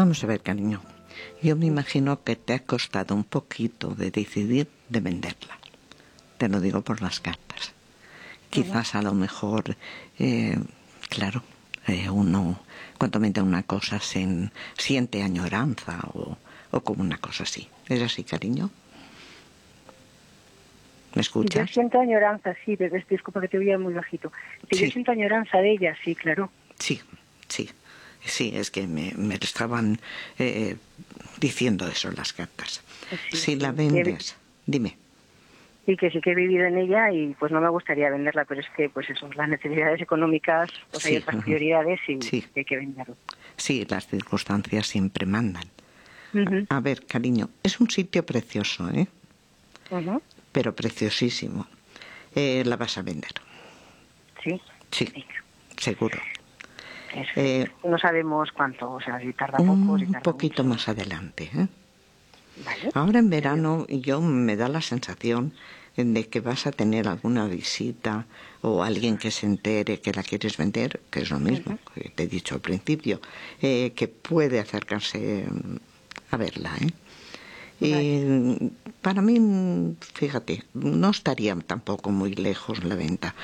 Vamos a ver, cariño. Yo me imagino que te ha costado un poquito de decidir de venderla. Te lo digo por las cartas. Quizás a lo mejor, claro, uno cuando vende una cosa siente añoranza o como una cosa así. ¿Es así, cariño? ¿Me escuchas? Yo siento añoranza, sí, disculpa que te oía muy bajito. Sí, Sí. Yo siento añoranza de ella, sí, claro. Sí, sí. Sí, es que me estaban diciendo eso las cartas. Sí, Si la sí. vendes, dime. Y que sí que he vivido en ella y pues no me gustaría venderla, pero es que pues eso, las necesidades económicas, pues hay Sí, otras prioridades y sí, hay que venderla. sí, las circunstancias siempre mandan. Ujú, A ver, cariño, es un sitio precioso, ujú. pero preciosísimo. La vas a vender. Sí, Sí, venga, seguro. perfecto. No sabemos cuánto, o sea, si tarda poco, si Un tarda poquito mucho. más adelante, Vale. Ahora en Pero, verano yo me da la sensación de que vas a tener alguna visita o alguien que se entere que la quieres vender, que es lo mismo ujú, que te he dicho al principio, que puede acercarse a verla, vale. Y para mí, fíjate, no estaría tampoco muy lejos la venta.